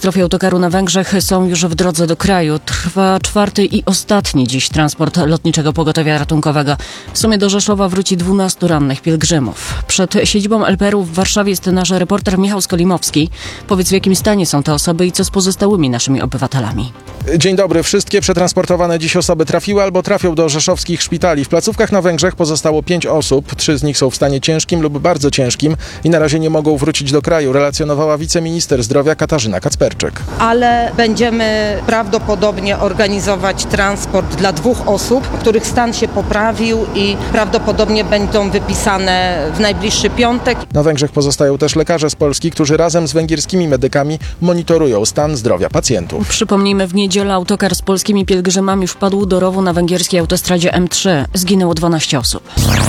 katastrofie autokaru na Węgrzech są już w drodze do kraju. Trwa 4. i ostatni dziś transport lotniczego pogotowia ratunkowego. W sumie do Rzeszowa wróci 12 rannych pielgrzymów. Przed siedzibą LPR-u w Warszawie jest nasz reporter Michał Skolimowski. Powiedz, w jakim stanie są te osoby i co z pozostałymi naszymi obywatelami? Dzień dobry. Wszystkie przetransportowane dziś osoby trafiły albo trafią do rzeszowskich szpitali. W placówkach na Węgrzech pozostało 5 osób. 3 z nich są w stanie ciężkim lub bardzo ciężkim i na razie nie mogą wrócić do kraju, relacjonowała wiceminister zdrowia Katarzyna Kacperczyk. Ale będziemy prawdopodobnie organizować transport dla 2 osób, których stan się poprawił i prawdopodobnie będą wypisane w najbliższy piątek. Na Węgrzech pozostają też lekarze z Polski, którzy razem z węgierskimi medykami monitorują stan zdrowia pacjentów. Przypomnijmy, w niedzielę autokar z polskimi pielgrzymami wpadł do rowu na węgierskiej autostradzie M3. Zginęło 12 osób.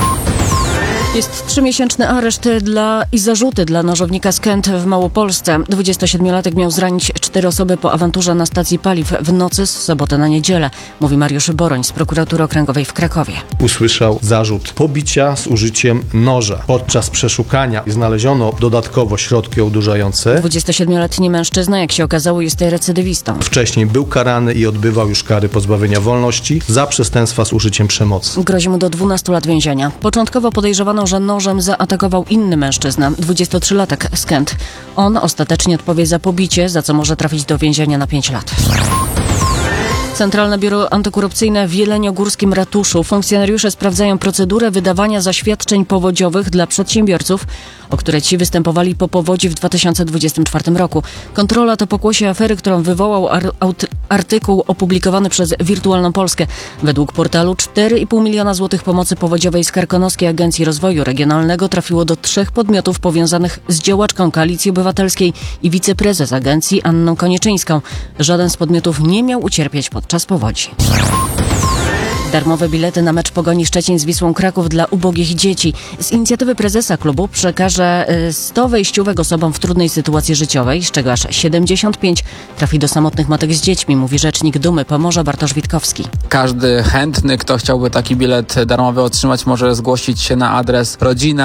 Jest 3-miesięczny areszt i zarzuty dla nożownika z Kęt w Małopolsce. 27-latek miał zranić 4 osoby po awanturze na stacji paliw w nocy z soboty na niedzielę, mówi Mariusz Boroń z prokuratury okręgowej w Krakowie. Usłyszał zarzut pobicia z użyciem noża. Podczas przeszukania znaleziono dodatkowo środki odurzające. 27-letni mężczyzna, jak się okazało, jest recydywistą. Wcześniej był karany i odbywał już kary pozbawienia wolności za przestępstwa z użyciem przemocy. Grozi mu do 12 lat więzienia. Początkowo podejrzewano, że nożem zaatakował inny mężczyzna, 23-latek z Kęt. On ostatecznie odpowie za pobicie, za co może trafić do więzienia na 5 lat. Centralne Biuro Antykorupcyjne w Jeleniogórskim Ratuszu. Funkcjonariusze sprawdzają procedurę wydawania zaświadczeń powodziowych dla przedsiębiorców, o które ci występowali po powodzi w 2024 roku. Kontrola to pokłosie afery, którą wywołał artykuł opublikowany przez Wirtualną Polskę. Według portalu 4,5 miliona złotych pomocy powodziowej z Karkonoskiej Agencji Rozwoju Regionalnego trafiło do 3 podmiotów powiązanych z działaczką Koalicji Obywatelskiej i wiceprezes agencji Anną Konieczyńską. Żaden z podmiotów nie miał ucierpieć podczas powodzi. Darmowe bilety na mecz Pogoni Szczecin z Wisłą Kraków dla ubogich dzieci. Z inicjatywy prezesa klubu przekaże 100 wejściówek osobom w trudnej sytuacji życiowej, z czego aż 75 trafi do samotnych matek z dziećmi, mówi rzecznik Dumy Pomorza Bartosz Witkowski. Każdy chętny, kto chciałby taki bilet darmowy otrzymać, może zgłosić się na adres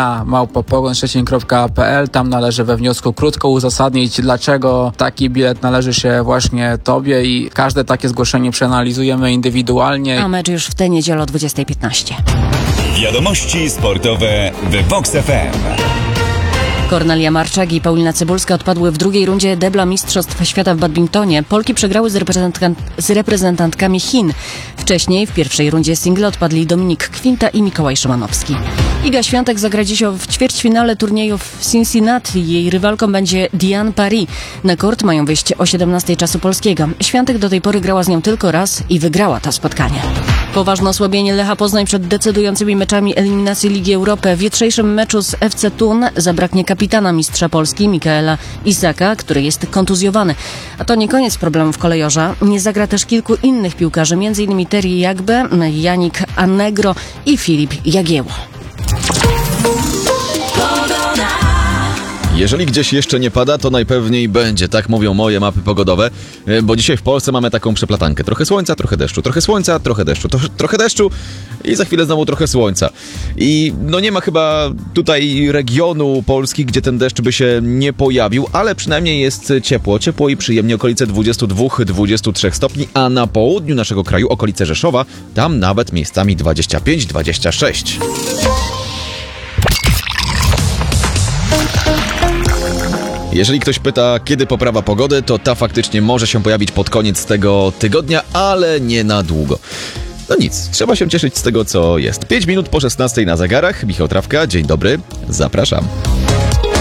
rodzina@pogońszczecin.pl. Tam należy we wniosku krótko uzasadnić, dlaczego taki bilet należy się właśnie Tobie i każde takie zgłoszenie przeanalizujemy indywidualnie. A mecz już w tę niedzielę o 20:15. Wiadomości sportowe w Vox FM. Kornelia Marczak i Paulina Cybulska odpadły w drugiej rundzie debla Mistrzostw Świata w badmintonie. Polki przegrały z reprezentantkami Chin. Wcześniej w pierwszej rundzie single odpadli Dominik Kwinta i Mikołaj Szymanowski. Iga Świątek zagra dziś w ćwierćfinale turnieju w Cincinnati. Jej rywalką będzie Diane Paris. Na kort mają wyjść o 17 czasu polskiego. Świątek do tej pory grała z nią tylko raz i wygrała to spotkanie. Poważne osłabienie Lecha Poznań przed decydującymi meczami eliminacji Ligi Europy. W jutrzejszym meczu z FC Thun zabraknie kapitana mistrza Polski Mikaela Isaka, który jest kontuzjowany. A to nie koniec problemów kolejorza. Nie zagra też kilku innych piłkarzy, m.in. Terry Jagbe, Janik Annegro i Filip Jagiełło. Jeżeli gdzieś jeszcze nie pada, to najpewniej będzie, tak mówią moje mapy pogodowe, bo dzisiaj w Polsce mamy taką przeplatankę. Trochę słońca, trochę deszczu, trochę słońca, trochę deszczu, trochę deszczu i za chwilę znowu trochę słońca. I no nie ma chyba tutaj regionu Polski, gdzie ten deszcz by się nie pojawił, ale przynajmniej jest ciepło i przyjemnie, okolice 22-23 stopni, a na południu naszego kraju, okolice Rzeszowa, tam nawet miejscami 25-26. Jeżeli ktoś pyta, kiedy poprawa pogody, to ta faktycznie może się pojawić pod koniec tego tygodnia, ale nie na długo. No nic, trzeba się cieszyć z tego, co jest. 5 minut po 16 na zegarach. Michał Trawka, dzień dobry, zapraszam.